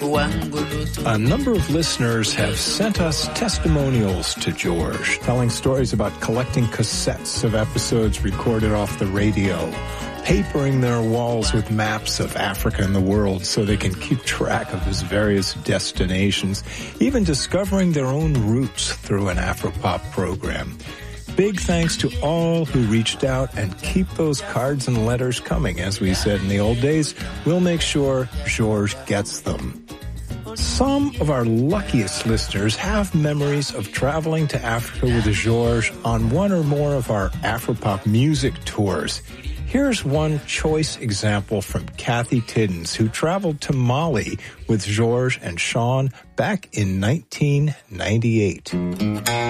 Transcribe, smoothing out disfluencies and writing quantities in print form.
A number of listeners have sent us testimonials to George, telling stories about collecting cassettes of episodes recorded off the radio, papering their walls with maps of Africa and the world so they can keep track of his various destinations, even discovering their own roots through an Afropop program. Big thanks to all who reached out, and keep those cards and letters coming. As we said in the old days, we'll make sure George gets them. Some of our luckiest listeners have memories of traveling to Africa with George on one or more of our Afropop music tours. Here's one choice example from Kathy Tiddens, who traveled to Mali with George and Sean back in 1998.